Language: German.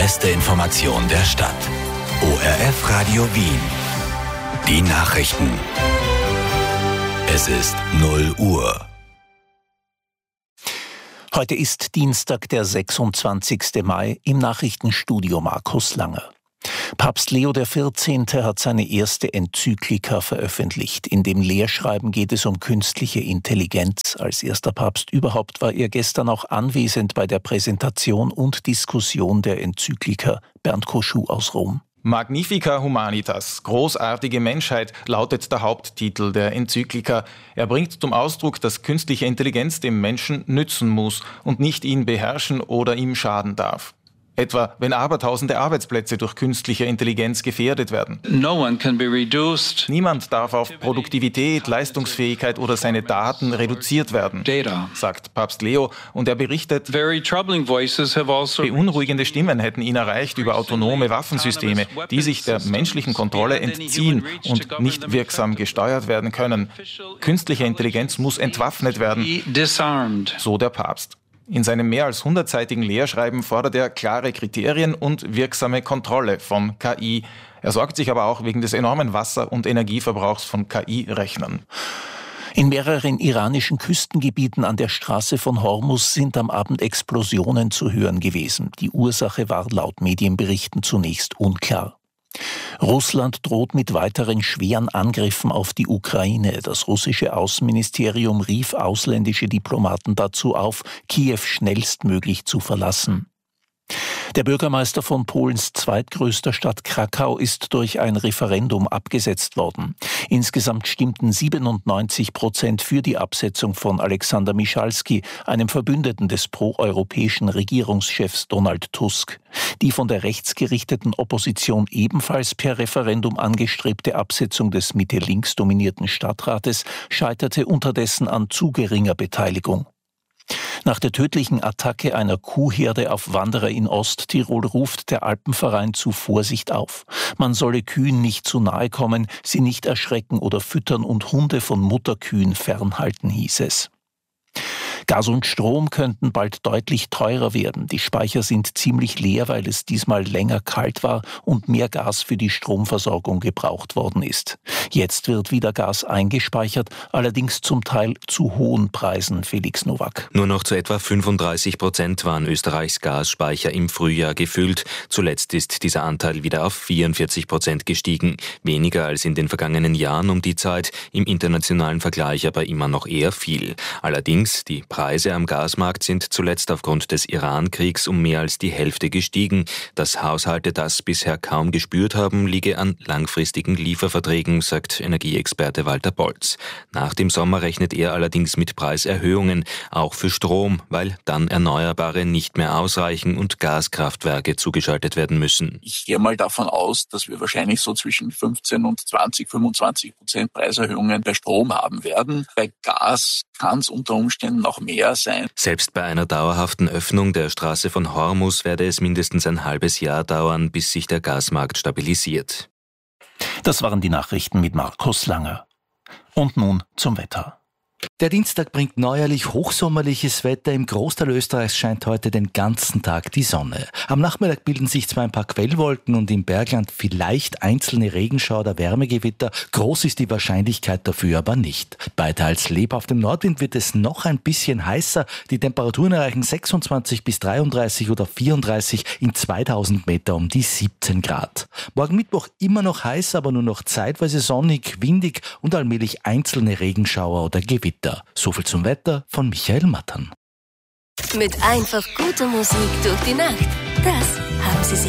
beste Information der Stadt. ORF Radio Wien. Die Nachrichten. Es ist 0 Uhr. Heute ist Dienstag, der 26. Mai, im Nachrichtenstudio Markus Langer. Papst Leo XIV. Hat seine erste Enzyklika veröffentlicht. In dem Lehrschreiben geht es um künstliche Intelligenz. Als erster Papst überhaupt war er gestern auch anwesend bei der Präsentation und Diskussion der Enzyklika. Bernd Koschuh aus Rom. Magnifica Humanitas, großartige Menschheit, lautet der Haupttitel der Enzyklika. Er bringt zum Ausdruck, dass künstliche Intelligenz dem Menschen nützen muss und nicht ihn beherrschen oder ihm schaden darf. Etwa, wenn abertausende Arbeitsplätze durch künstliche Intelligenz gefährdet werden. Niemand darf auf Produktivität, Leistungsfähigkeit oder seine Daten reduziert werden, sagt Papst Leo. Und er berichtet, beunruhigende Stimmen hätten ihn erreicht über autonome Waffensysteme, die sich der menschlichen Kontrolle entziehen und nicht wirksam gesteuert werden können. Künstliche Intelligenz muss entwaffnet werden, so der Papst. In seinem mehr als 100-seitigen Lehrschreiben fordert er klare Kriterien und wirksame Kontrolle von KI. Er sorgt sich aber auch wegen des enormen Wasser- und Energieverbrauchs von KI-Rechnern. In mehreren iranischen Küstengebieten an der Straße von Hormuz sind am Abend Explosionen zu hören gewesen. Die Ursache war laut Medienberichten zunächst unklar. Russland droht mit weiteren schweren Angriffen auf die Ukraine. Das russische Außenministerium rief ausländische Diplomaten dazu auf, Kiew schnellstmöglich zu verlassen. Der Bürgermeister von Polens zweitgrößter Stadt Krakau ist durch ein Referendum abgesetzt worden. Insgesamt stimmten 97% für die Absetzung von Alexander Mischalski, einem Verbündeten des proeuropäischen Regierungschefs Donald Tusk. Die von der rechtsgerichteten Opposition ebenfalls per Referendum angestrebte Absetzung des Mitte-links dominierten Stadtrates scheiterte unterdessen an zu geringer Beteiligung. Nach der tödlichen Attacke einer Kuhherde auf Wanderer in Osttirol ruft der Alpenverein zu Vorsicht auf. Man solle Kühen nicht zu nahe kommen, sie nicht erschrecken oder füttern und Hunde von Mutterkühen fernhalten, hieß es. Gas und Strom könnten bald deutlich teurer werden. Die Speicher sind ziemlich leer, weil es diesmal länger kalt war und mehr Gas für die Stromversorgung gebraucht worden ist. Jetzt wird wieder Gas eingespeichert, allerdings zum Teil zu hohen Preisen, Felix Nowak. Nur noch zu etwa 35% waren Österreichs Gasspeicher im Frühjahr gefüllt. Zuletzt ist dieser Anteil wieder auf 44% gestiegen. Weniger als in den vergangenen Jahren um die Zeit, im internationalen Vergleich aber immer noch eher viel. Allerdings, die Preise am Gasmarkt sind zuletzt aufgrund des Iran-Kriegs um mehr als die Hälfte gestiegen. Dass Haushalte das bisher kaum gespürt haben, liege an langfristigen Lieferverträgen, sagt Energieexperte Walter Bolz. Nach dem Sommer rechnet er allerdings mit Preiserhöhungen, auch für Strom, weil dann Erneuerbare nicht mehr ausreichen und Gaskraftwerke zugeschaltet werden müssen. Ich gehe mal davon aus, dass wir wahrscheinlich so zwischen 15 und 25% Preiserhöhungen bei Strom haben werden. Bei Gas kann es unter Umständen noch mehr sein. Selbst bei einer dauerhaften Öffnung der Straße von Hormuz werde es mindestens ein halbes Jahr dauern, bis sich der Gasmarkt stabilisiert. Das waren die Nachrichten mit Markus Langer. Und nun zum Wetter. Der Dienstag bringt neuerlich hochsommerliches Wetter. Im Großteil Österreichs scheint heute den ganzen Tag die Sonne. Am Nachmittag bilden sich zwar ein paar Quellwolken und im Bergland vielleicht einzelne Regenschauer oder Wärmegewitter. Groß ist die Wahrscheinlichkeit dafür aber nicht. Bei teils lebhaftem Nordwind wird es noch ein bisschen heißer. Die Temperaturen erreichen 26 bis 33 oder 34 in 2000 Meter um die 17 Grad. Morgen Mittwoch immer noch heiß, aber nur noch zeitweise sonnig, windig und allmählich einzelne Regenschauer oder Gewitter. Soviel zum Wetter von Michael Mattern. Mit einfach guter Musik durch die Nacht. Das